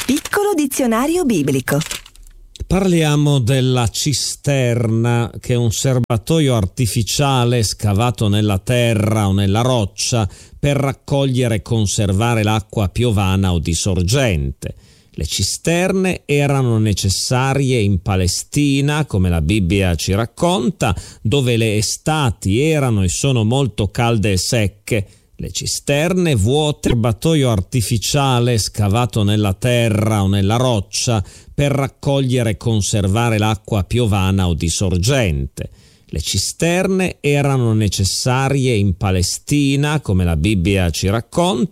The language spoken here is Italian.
Piccolo dizionario biblico. Parliamo della cisterna, che è un serbatoio artificiale scavato nella terra o nella roccia per raccogliere e conservare l'acqua piovana o di sorgente. Le cisterne erano necessarie in Palestina, come la Bibbia ci racconta, dove le estati erano e sono molto calde e secche. Le cisterne vuote, serbatoio artificiale scavato nella terra o nella roccia per raccogliere e conservare l'acqua piovana o di sorgente. Le cisterne erano necessarie in Palestina, come la Bibbia ci racconta,